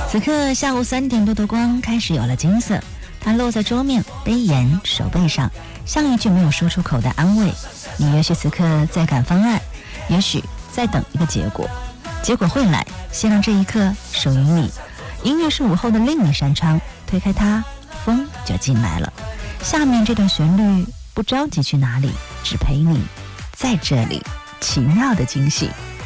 此刻下午3点多的光开始有了金色，它落在桌面、杯沿、手背上，像一句没有说出口的安慰。你也许此刻在赶方案，也许在等一个结果，结果会来，先让这一刻属于你。音乐是午后的另一扇窗，推开它，风就进来了。下面这段旋律不着急去哪里，只陪你在这里，奇妙的惊喜。